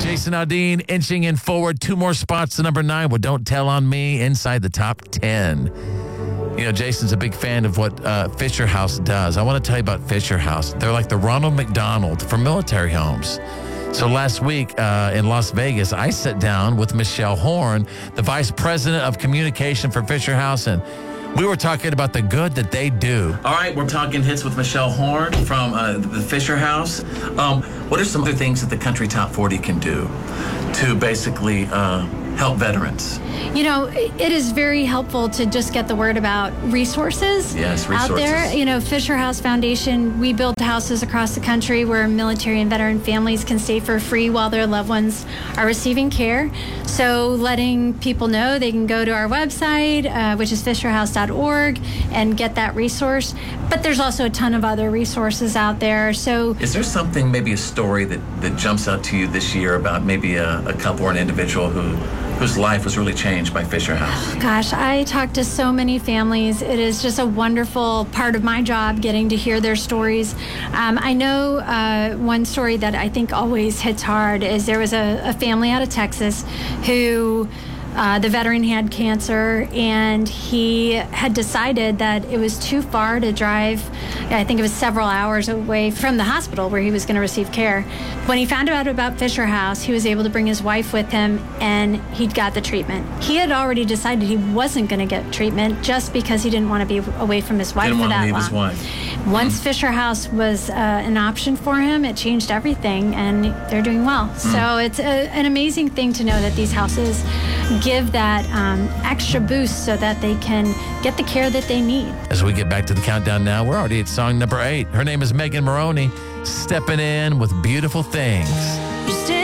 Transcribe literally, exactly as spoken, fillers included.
Jason Aldean inching in forward. Two more spots to number nine with Don't Tell on Me inside the top ten. You know, Jason's a big fan of what uh, Fisher House does. I want to tell you about Fisher House. They're like the Ronald McDonald for military homes. So last week uh, in Las Vegas, I sat down with Michelle Horn, the vice president of communication for Fisher House, and we were talking about the good that they do. All right, we're talking hits with Michelle Horn from uh, the Fisher House. Um, what are some other things that the Country Top forty can do to basically uh, help veterans? You know, it is very helpful to just get the word about resources, yes, resources out there. You know, Fisher House Foundation, we build houses across the country where military and veteran families can stay for free while their loved ones are receiving care. So letting people know they can go to our website, uh, which is fisher house dot org, and get that resource. But there's also a ton of other resources out there. So is there something, maybe a story that, that jumps out to you this year about maybe a, a couple or an individual who whose life was really changed by Fisher House? Gosh, I talk to so many families. It is just a wonderful part of my job getting to hear their stories. Um, I know uh, one story that I think always hits hard is there was a, a family out of Texas who Uh, the veteran had cancer, and he had decided that it was too far to drive. I think it was several hours away from the hospital where he was going to receive care. When he found out about Fisher House, he was able to bring his wife with him, and he got the treatment. He had already decided he wasn't going to get treatment just because he didn't want to be away from his wife didn't for want that to leave long. His wife. Once Mm. Fisher House was uh, an option for him, it changed everything, and they're doing well. Mm. So it's a, an amazing thing to know that these houses give that um, extra boost so that they can get the care that they need. As we get back to the countdown now, we're already at song number eight. Her name is Megan Moroney, stepping in with Beautiful Things.